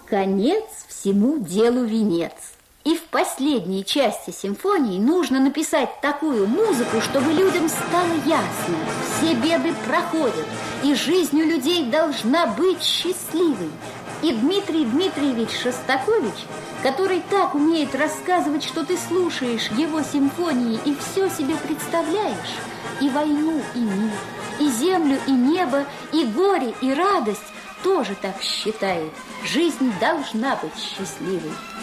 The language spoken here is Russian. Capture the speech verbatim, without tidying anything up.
Конец всему делу венец. И в последней части симфонии нужно написать такую музыку, чтобы людям стало ясно: все беды проходят, и жизнь у людей должна быть счастливой. И Дмитрий Дмитриевич Шостакович, который так умеет рассказывать, что ты слушаешь его симфонии и все себе представляешь, и войну, и мир, и землю, и небо, и горе, и радость, тоже так считает. Жизнь должна быть счастливой.